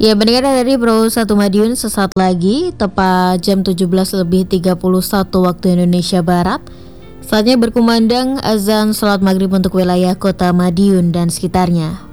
Ya, mendengar dari Pro 1 Madiun sesaat lagi, tepat jam 17:31 waktu Indonesia Barat. Saatnya berkumandang azan sholat maghrib untuk wilayah kota Madiun dan sekitarnya.